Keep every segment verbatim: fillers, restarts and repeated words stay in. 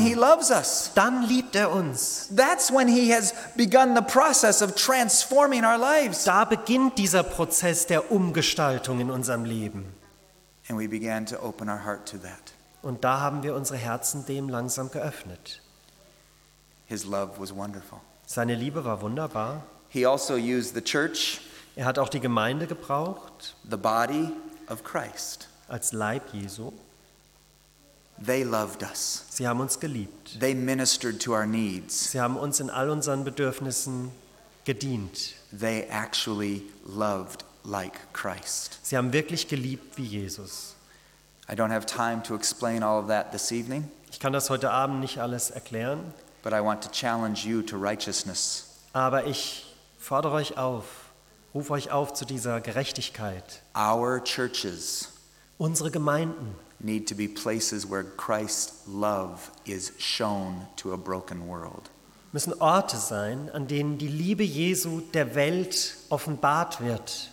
he loves us. dann liebt er uns. That's when he has begun the process of transforming our lives. Da beginnt dieser Prozess der Umgestaltung in unserem Leben. And we began to open our heart to that. Und da haben wir unsere Herzen dem langsam geöffnet. His love was wonderful. Seine Liebe war wunderbar. He also used the church, Er hat auch die Gemeinde gebraucht the body of Christ. als Leib Jesu. They loved us. Sie haben uns geliebt. They ministered to our needs. Sie haben uns in all unseren Bedürfnissen gedient. They actually loved like Christ. Sie haben wirklich geliebt wie Jesus. I don't have time to explain all of that this evening, Ich kann das heute Abend nicht alles erklären, but I want to challenge you to righteousness. aber ich fordere euch auf, rufe euch auf zu dieser Gerechtigkeit. Our churches Unsere Gemeinden need to be places where Christ's love is shown to a broken world. müssen Orte sein, an denen die Liebe Jesu der Welt offenbart wird.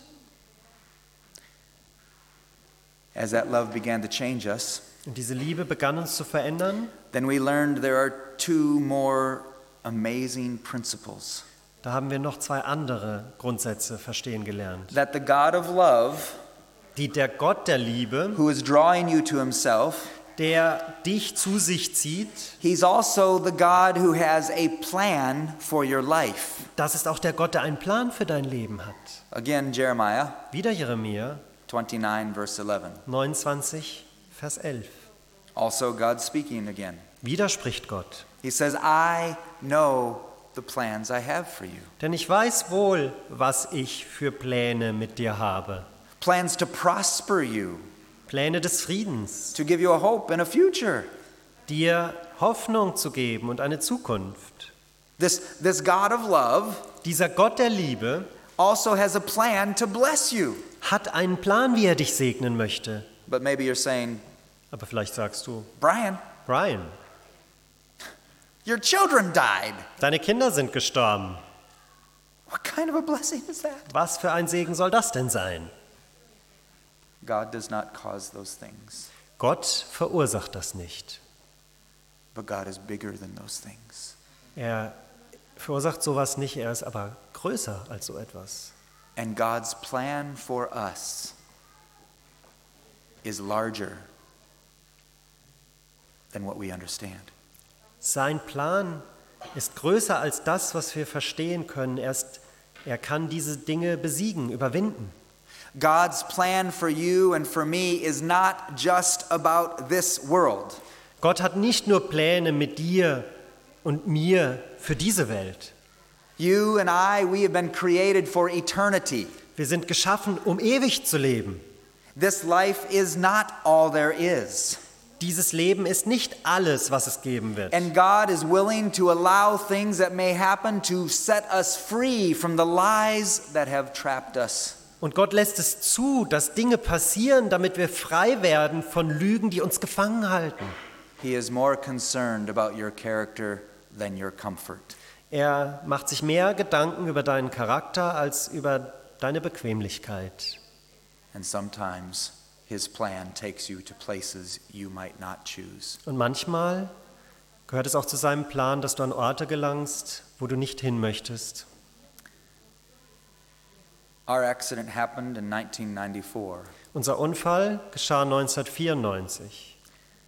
As that love began to change us, Und diese Liebe begann uns zu verändern. then we learned there are two more amazing principles. Da haben wir noch zwei andere Grundsätze verstehen gelernt. That the God of love, Die der Gott der Liebe, who is drawing you to himself, der dich zu sich zieht, he's also the God who has a plan for your life. das ist auch der Gott, der einen Plan für dein Leben hat. Again, Jeremiah Wieder Jeremia twenty-nine, verse eleven. neunundzwanzig, Vers elf. Also God speaking again. Wieder spricht Gott. He says, I know the plans I have for you. Denn ich weiß wohl, was ich für Pläne mit dir habe. Plans to prosper you, Pläne des Friedens, to give you a hope and a future. dir Hoffnung zu geben und eine Zukunft. This, this God of love Dieser Gott der Liebe also has a plan to bless you. hat einen Plan, wie er dich segnen möchte. But maybe you're saying, Aber vielleicht sagst du, Brian, Brian, your children died. deine Kinder sind gestorben. What kind of a blessing is that? Was für ein Segen soll das denn sein? God does not cause those things, Gott verursacht das nicht. but God is bigger than those things. Er verursacht sowas nicht, er ist aber größer als so etwas. And God's plan for us is larger than what we understand. Sein Plan ist größer als das, was wir verstehen können. Er, ist, er kann diese Dinge besiegen, überwinden. God's plan for you and for me is not just about this world. Gott hat nicht nur Pläne mit dir und mir für diese Welt. You and I, we have been created for eternity. Wir sind geschaffen, um ewig zu leben. This life is not all there is. Dieses Leben ist nicht alles, was es geben wird. And God is willing to allow things that may happen to set us free from the lies that have trapped us. Und Gott lässt es zu, dass Dinge passieren, damit wir frei werden von Lügen, die uns gefangen halten. He is more concerned about your character than your comfort. Er macht sich mehr Gedanken über deinen Charakter als über deine Bequemlichkeit. And sometimes his plan takes you to places you might not choose. Und manchmal gehört es auch zu seinem Plan, dass du an Orte gelangst, wo du nicht hin möchtest. Our accident happened in nineteen ninety-four. Unser Unfall geschah neunzehnhundertvierundneunzig.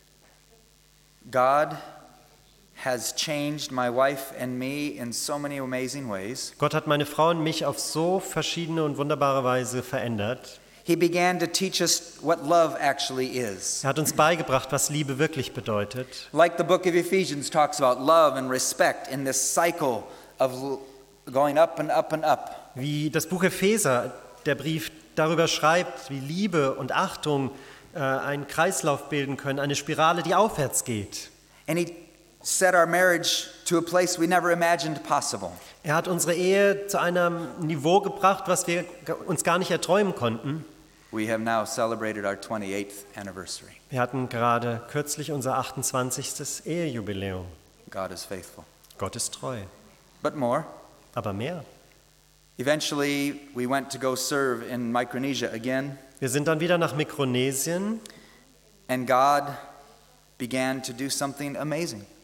God has changed my wife and me in so many amazing ways. Gott hat meine Frau und mich auf so verschiedene und wunderbare Weise verändert. He began to teach us what love actually is. Er hat uns beigebracht, was Liebe wirklich bedeutet. Like the book of Ephesians talks about love and respect in this cycle of l- going up and up and up. Wie das Buch Epheser, der Brief darüber schreibt, wie Liebe und Achtung äh, einen Kreislauf bilden können, eine Spirale, die aufwärts geht. And he set our marriage to a place we never imagined possible. Er hat unsere Ehe zu einem Niveau gebracht, was wir g- uns gar nicht erträumen konnten. We have now celebrated our twenty-eighth anniversary. Wir hatten gerade kürzlich unser achtundzwanzigstes Ehejubiläum. God is faithful. Gott ist treu. But more. Aber mehr. Eventually, we went to go serve in Micronesia again, Wir sind dann wieder nach Mikronesien and God began to do something amazing.